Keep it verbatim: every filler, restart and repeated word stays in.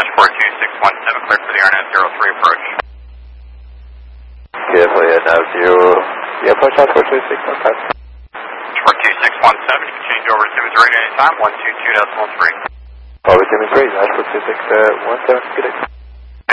Dashport two six one seven, clear for the R N S zero three approach. Carefully, uh, now zero, yeah, approach Dashport two six one five. Dashport two six one seven, you can change over to Siemens radio anytime, one two two decimal three. Over Siemens radio, Dashport two six one seven, good day.